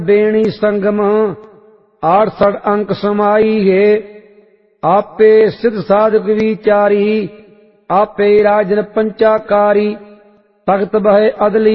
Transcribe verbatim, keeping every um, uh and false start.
बेणी संगम आठसठ अंक समाई है। आपे सिद्ध साधक विचारी आपे राजन पंचाकारी तख्त बहे अदली